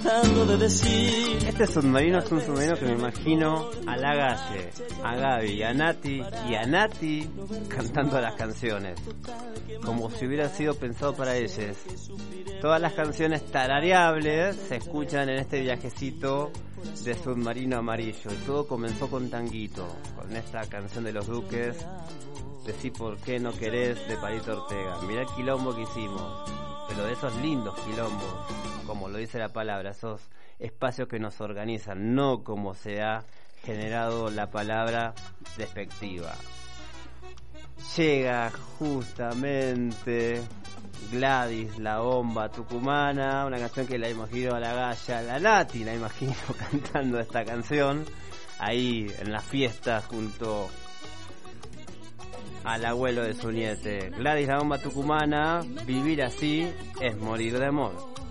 tratando de decir. Este submarino es un submarino que me imagino a la Galle, a Gaby, a Nati y a Nati cantando las canciones, como si hubiera sido pensado para ellos. Todas las canciones tarareables se escuchan en este viajecito de Submarino Amarillo, y todo comenzó con Tanguito, con esta canción de Los Duques, Decí por qué no querés, de Palito Ortega. Mirá el quilombo que hicimos, pero de esos lindos quilombos, como lo dice la palabra, esos espacios que nos organizan, no como se ha generado la palabra despectiva. Llega justamente Gladys, la bomba tucumana, una canción que la imagino a la Galla, a la Nati la imagino cantando esta canción ahí en las fiestas junto al abuelo de su niete. Gladys, la bomba tucumana, vivir así es morir de amor.